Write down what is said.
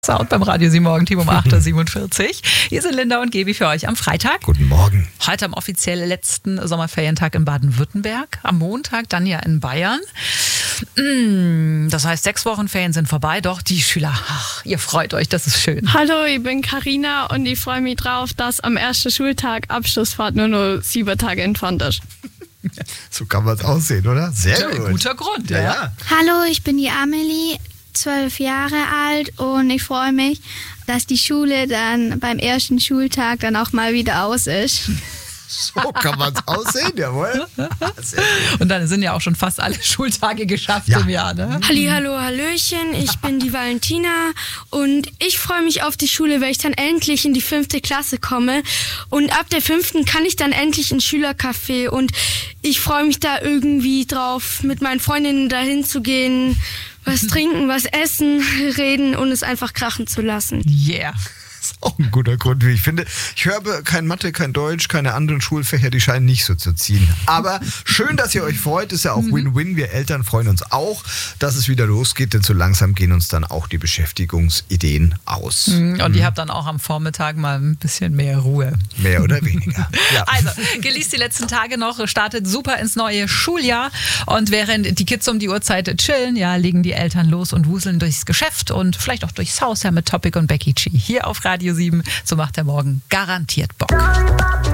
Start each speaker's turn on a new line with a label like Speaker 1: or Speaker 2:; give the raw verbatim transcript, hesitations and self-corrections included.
Speaker 1: Sound beim Radio sieben Morgen, Team um acht Uhr siebenundvierzig. Hier sind Linda und Gebi für euch am Freitag.
Speaker 2: Guten Morgen.
Speaker 1: Heute am offiziell letzten Sommerferientag in Baden-Württemberg. Am Montag dann ja in Bayern. Das heißt, sechs Wochen Ferien sind vorbei. Doch, die Schüler, ach, ihr freut euch, das ist schön.
Speaker 3: Hallo, ich bin Carina und ich freue mich drauf, dass am ersten Schultag Abschlussfahrt nur noch sieben Tage entfernt ist.
Speaker 2: So kann man es aussehen, oder? Sehr
Speaker 1: Ja,
Speaker 2: gut.
Speaker 1: guter Grund, ja.
Speaker 2: Ja, ja.
Speaker 4: Hallo, ich bin die Amelie, zwölf Jahre alt und ich freue mich, dass die Schule dann beim ersten Schultag dann auch mal wieder aus ist.
Speaker 2: So kann man es aussehen, jawohl. Sehr gut.
Speaker 1: Und dann sind ja auch schon fast alle Schultage geschafft
Speaker 2: Ja.
Speaker 1: im Jahr, ne?
Speaker 5: Hallihallo, Hallöchen, ich bin die Valentina und ich freue mich auf die Schule, weil ich dann endlich in die fünfte Klasse komme und ab der fünften kann ich dann endlich ins Schülercafé und ich freue mich da irgendwie drauf, mit meinen Freundinnen dahin zu gehen, was trinken, was essen, reden und es einfach krachen zu lassen.
Speaker 1: Yeah.
Speaker 2: Das ist auch ein guter Grund, wie ich finde. Ich höre kein Mathe, kein Deutsch, keine anderen Schulfächer, die scheinen nicht so zu ziehen. Aber schön, dass ihr euch freut, ist ja auch Win-Win. Wir Eltern freuen uns auch, dass es wieder losgeht, denn so langsam gehen uns dann auch die Beschäftigungsideen aus.
Speaker 1: Und ihr habt dann auch am Vormittag mal ein bisschen mehr Ruhe.
Speaker 2: Mehr oder weniger. Ja.
Speaker 1: Also, genießt die letzten Tage noch, startet super ins neue Schuljahr und während die Kids um die Uhrzeit chillen, ja, legen die Eltern los und wuseln durchs Geschäft und vielleicht auch durchs Haus, ja, mit Topic und Becky G. Hier auf Radio sieben, so macht der Morgen garantiert Bock.